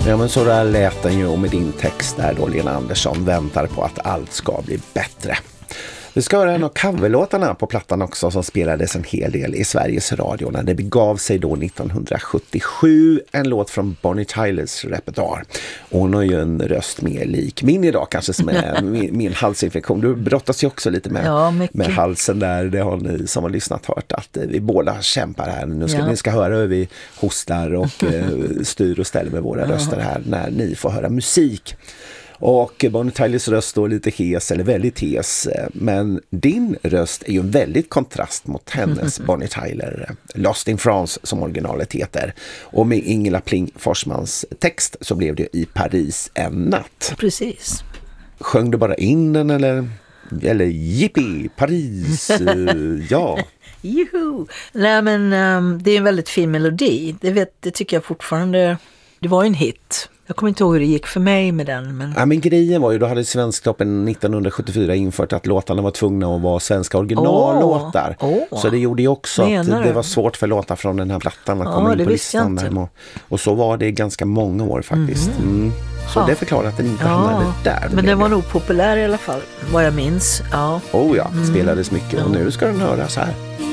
Ja, men så där lät den ju med din text där då, Lena Andersson, väntar på att allt ska bli bättre. Vi ska höra en av coverlåtarna på plattan också som spelades en hel del i Sveriges Radio när det begav sig då 1977. En låt från Bonnie Tylers repertoar. Hon har ju en röst mer lik min idag kanske som är min halsinfektion. Du brottas ju också lite med halsen där. Det har ni som har lyssnat hört att vi båda kämpar här. Nu ska ni ska höra hur vi hostar och styr och ställer med våra röster här när ni får höra musik. Och Bonnie Tylers röst är lite hes eller väldigt hes, men din röst är ju en väldigt kontrast mot hennes Bonnie Tyler, Lost in France som originalet heter. Och med Ingela Pling Forsmans text så blev det I Paris en natt. Precis. Sjöng du bara in den eller Yippie, Paris, ja. Juhu! Nej men det är en väldigt fin melodi, det tycker jag fortfarande, det var en hit. Jag kommer inte ihåg hur det gick för mig med den. Men... Ja, men grejen var ju, då hade Svensktoppen 1974 infört att låtarna var tvungna att vara svenska originallåtar. Så det gjorde ju också att det var svårt för låtar från den här plattan att komma in på listan. Där. Och så var det ganska många år faktiskt. Så det förklarar att den inte hamnade där. Men den var nog populär i alla fall, vad jag minns. Spelades mycket och nu ska den höras här.